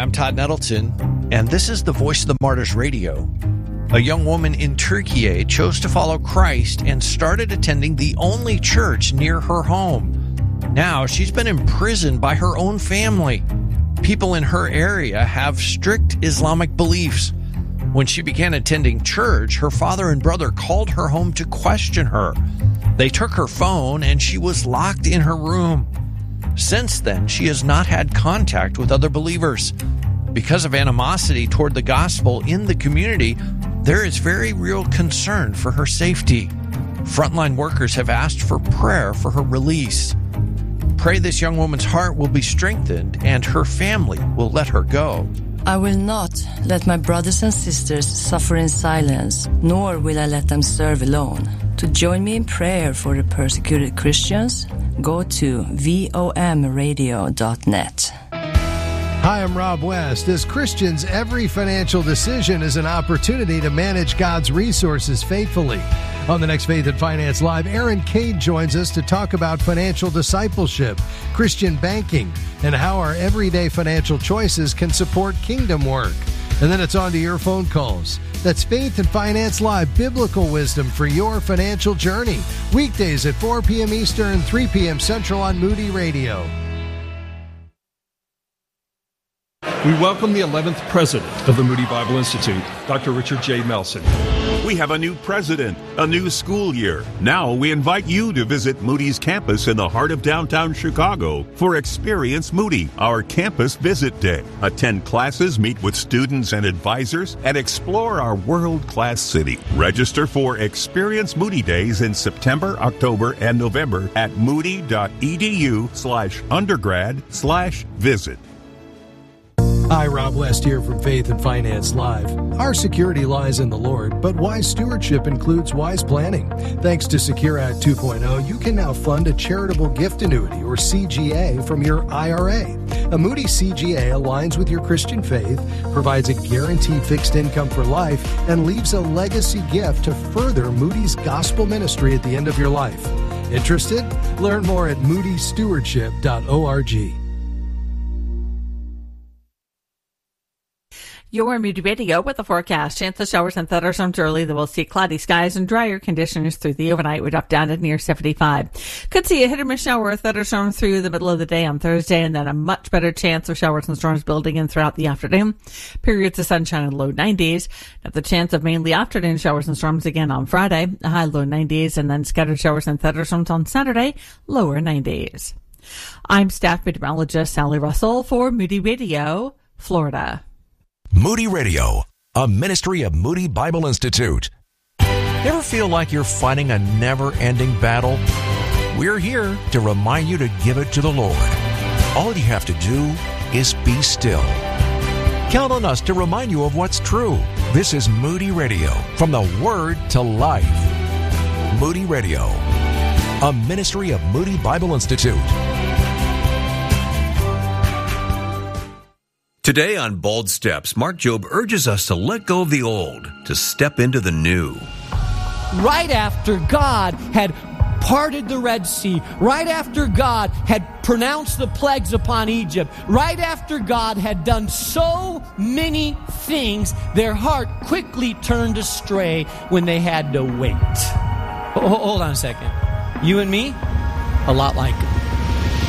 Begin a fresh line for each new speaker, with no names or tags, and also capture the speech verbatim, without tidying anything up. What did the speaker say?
I'm Todd Nettleton, and this is the Voice of the Martyrs Radio. A young woman in Turkey chose to follow Christ and started attending the only church near her home. Now she's been imprisoned by her own family. People in her area have strict Islamic beliefs. When she began attending church, her father and brother called her home to question her. They took her phone and she was locked in her room. Since then, she has not had contact with other believers. Because of animosity toward the gospel in the community, there is very real concern for her safety. Frontline workers have asked for prayer for her release. Pray this young woman's heart will be strengthened and her family will let her go.
I will not let my brothers and sisters suffer in silence, nor will I let them serve alone. To join me in prayer for the persecuted Christians, go to vom radio dot net.
Hi, I'm Rob West. As Christians, every financial decision is an opportunity to manage God's resources faithfully. On the next Faith and Finance Live, Aaron Cade joins us to talk about financial discipleship, Christian banking, and how our everyday financial choices can support kingdom work. And then it's on to your phone calls. That's Faith and Finance Live, biblical wisdom for your financial journey. Weekdays at four p.m. Eastern, three p.m. Central on Moody Radio.
We welcome the eleventh president of the Moody Bible Institute, Doctor Richard J. Melson.
We have a new president, a new school year. Now we invite you to visit Moody's campus in the heart of downtown Chicago for Experience Moody, our campus visit day. Attend classes, meet with students and advisors, and explore our world-class city. Register for Experience Moody Days in September, October, and November at moody.edu slash undergrad slash visit.
Hi, Rob West here from Faith and Finance Live. Our security lies in the Lord, but wise stewardship includes wise planning. Thanks to Secure Act two point oh, you can now fund a charitable gift annuity, or C G A, from your I R A. A Moody C G A aligns with your Christian faith, provides a guaranteed fixed income for life, and leaves a legacy gift to further Moody's gospel ministry at the end of your life. Interested? Learn more at moody stewardship dot org.
Your Moody Radio with the forecast. Chance of showers and thunderstorms early. Then we'll see cloudy skies and drier conditions through the overnight. We drop down to near seventy-five. Could see a hit or miss shower or thunderstorm through the middle of the day on Thursday, and then a much better chance of showers and storms building in throughout the afternoon. Periods of sunshine and low nineties. Now the chance of mainly afternoon showers and storms again on Friday. A high low nineties, and then scattered showers and thunderstorms on Saturday. Lower nineties. I'm staff meteorologist Sally Russell for Moody Radio, Florida.
Moody Radio, a ministry of Moody Bible Institute. Ever feel like you're fighting a never-ending battle? We're here to remind you to give it to the Lord. All you have to do is be still. Count on us to remind you of what's true. This is Moody Radio, from the Word to Life. Moody Radio, a ministry of Moody Bible Institute.
Today on Bold Steps, Mark Jobe urges us to let go of the old, to step into the new.
Right after God had parted the Red Sea, right after God had pronounced the plagues upon Egypt, right after God had done so many things, their heart quickly turned astray when they had to wait. Hold on a second. You and me? A lot like